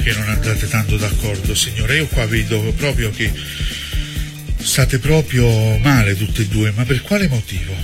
che non andate tanto d'accordo, signore? Io qua vedo proprio che state proprio male tutte e due, ma per quale motivo?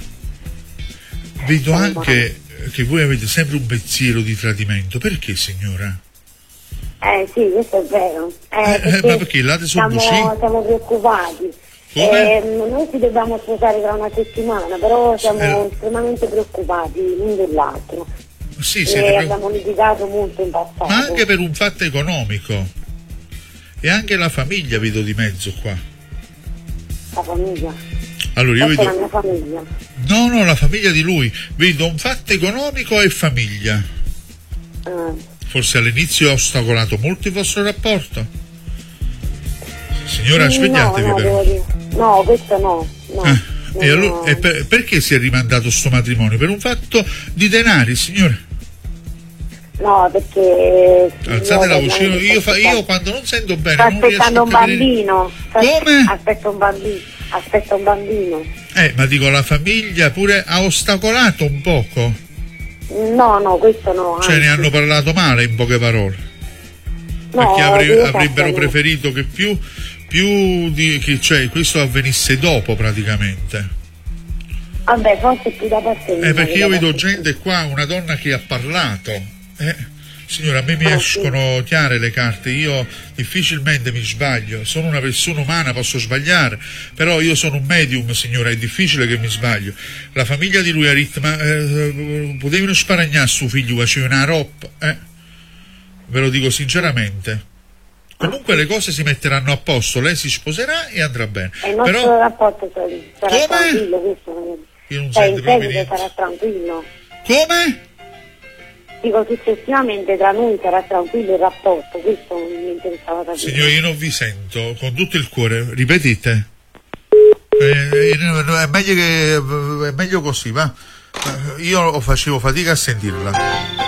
Vedo anche che voi avete sempre un pensiero di tradimento. Perché, signora? Sì, questo è vero. Ma perché là siamo preoccupati. Noi ci dobbiamo sposare tra una settimana, però siamo estremamente preoccupati l'un dell'altro. Sì, abbiamo litigato molto in passato. Ma anche per un fatto economico. E anche la famiglia vedo di mezzo qua. La famiglia? Allora io vedo... la mia famiglia. No, la famiglia di lui. Vedo un fatto economico e famiglia. Forse all'inizio ha ostacolato molto il vostro rapporto. Signora, svegliatevi però. No, questo no. E allora, perché si è rimandato sto matrimonio? Per un fatto di denari, signore? No, perché... Alzate la voce, io quando non sento bene sto non riesco aspettando un bambino. Come? Aspetta un bambino. Ma dico, la famiglia pure ha ostacolato un poco? No, questo no. Cioè ne hanno parlato male, in poche parole? No, perché avrebbero preferito che cioè questo avvenisse dopo praticamente. Vabbè, forse più da parte mia. Perché io vedo gente qua, una donna che ha parlato. Signora, a me mi escono chiare le carte, io difficilmente mi sbaglio, sono una persona umana, posso sbagliare, però io sono un medium, signora, è difficile che mi sbaglio. La famiglia di lui ha detto, ma potevano sparagnare suo figlio, faceva una roba, ve lo dico sinceramente. Comunque le cose si metteranno a posto, lei si sposerà e andrà bene. Il nostro rapporto sarà tranquillo, questo. Io non sento proprio niente. Sarà tranquillo. Come? Dico, successivamente tra noi sarà tranquillo il rapporto, questo mi interessava capire. Signore, io non vi sento, con tutto il cuore, ripetite. È meglio così, va? Io facevo fatica a sentirla.